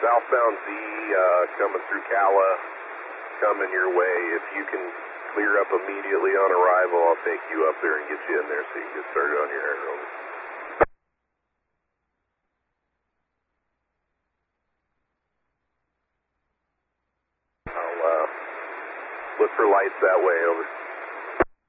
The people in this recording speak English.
southbound Z coming through Cala, coming your way. If you can clear up immediately on arrival, I'll take you up there and get you in there so you can get started on your air. Over. I'll look for lights that way. Over.